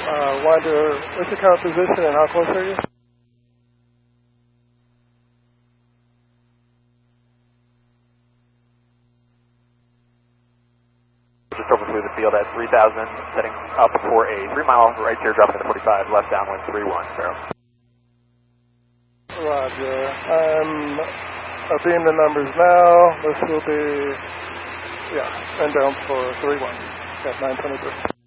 Wander, what's your current position and how close are you? Just over through the field at 3,000, setting up for a 3-mile right teardrop at the 45, left downwind 31, Sparrow. Roger. I'm being the numbers now. This will be, and down for 31 at 9:23.